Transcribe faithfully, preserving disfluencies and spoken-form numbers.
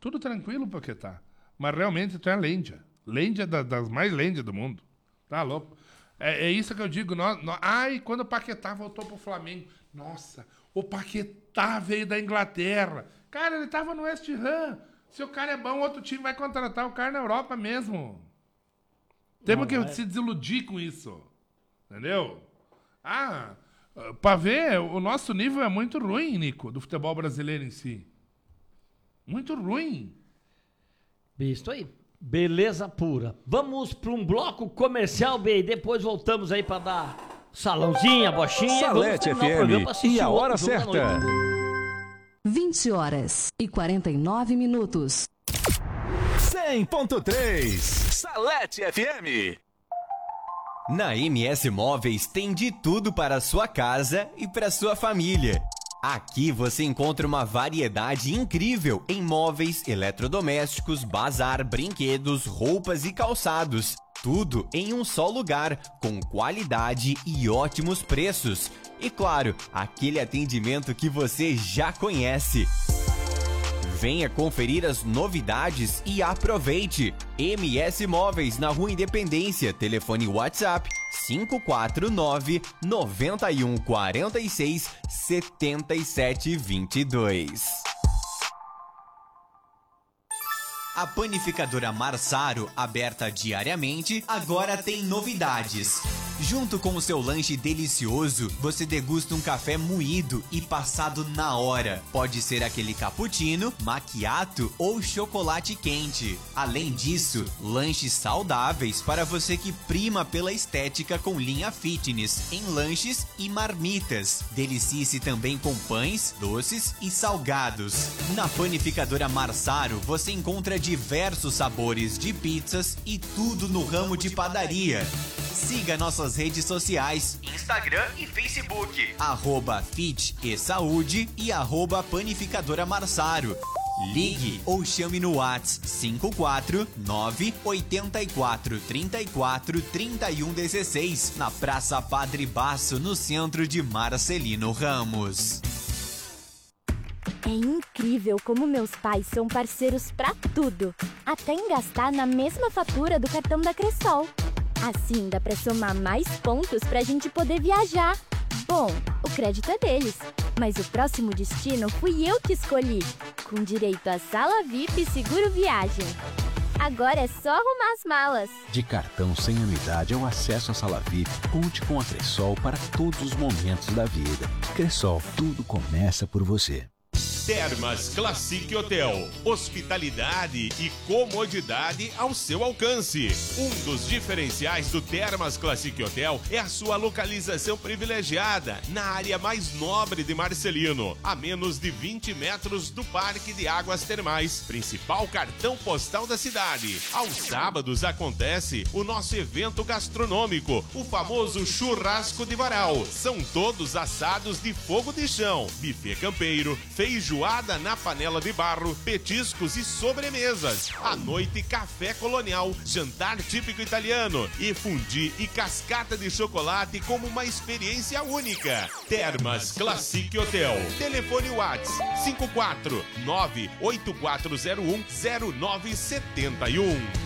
Tudo tranquilo, Paquetá. Mas realmente tu é a lêndia. Lêndia da, das mais lêndias do mundo. Tá louco? É, é isso que eu digo. Nós, nós... Ai, quando o Paquetá voltou pro Flamengo. Nossa, o Paquetá veio da Inglaterra. Cara, ele tava no West Ham. Se o cara é bom, outro time vai contratar o cara na Europa mesmo. Temos que se desiludir com isso. Entendeu? Ah, pra ver, o nosso nível é muito ruim, Nico, do futebol brasileiro em si. Muito ruim. Isso aí. Beleza pura. Vamos para um bloco comercial, B, e depois voltamos aí para dar salãozinha, bochinha. Salete F M e a hora certa. vinte horas e quarenta e nove minutos. cem ponto três Salete F M. Na M S Móveis tem de tudo para a sua casa e para sua família. Aqui você encontra uma variedade incrível em móveis, eletrodomésticos, bazar, brinquedos, roupas e calçados. Tudo em um só lugar, com qualidade e ótimos preços. E claro, aquele atendimento que você já conhece. Venha conferir as novidades e aproveite. M S Móveis na Rua Independência. Telefone WhatsApp cinco quatro nove, nove um quatro seis, sete sete dois dois. A panificadora Marsaro, aberta diariamente, agora tem novidades. Junto com o seu lanche delicioso, você degusta um café moído e passado na hora. Pode ser aquele cappuccino, macchiato ou chocolate quente. Além disso, lanches saudáveis para você que prima pela estética com linha fitness, em lanches e marmitas. Delicie-se também com pães, doces e salgados. Na panificadora Marsaro, você encontra diversos sabores de pizzas e tudo no ramo de padaria. Siga nossas redes sociais, Instagram e Facebook, arroba Fit e Saúde e arroba Panificadora Marsaro. Ligue ou chame no WhatsApp cinco quatro nove, oito quatro, três quatro, três um um seis, na Praça Padre Basso, no centro de Marcelino Ramos. É incrível como meus pais são parceiros pra tudo, até em gastar na mesma fatura do cartão da Cressol. Assim dá pra somar mais pontos pra gente poder viajar. Bom, o crédito é deles, mas o próximo destino fui eu que escolhi, com direito a sala V I P e seguro viagem. Agora é só arrumar as malas. De cartão sem anuidade ao acesso à sala V I P, conte com a Cressol para todos os momentos da vida. Cressol, tudo começa por você. Termas Classic Hotel. Hospitalidade e comodidade ao seu alcance. Um dos diferenciais do Termas Classic Hotel é a sua localização privilegiada na área mais nobre de Marcelino, a menos de vinte metros do Parque de Águas Termais, principal cartão postal da cidade. Aos sábados acontece o nosso evento gastronômico, o famoso Churrasco de Varal. São todos assados de fogo de chão, buffet campeiro, feijoada na panela de barro, petiscos e sobremesas. À noite, café colonial, jantar típico italiano e fundi e cascata de chocolate como uma experiência única. Termas Classic Hotel. Telefone WhatsApp cinco quatro nove, oito quatro zero um, zero nove sete um.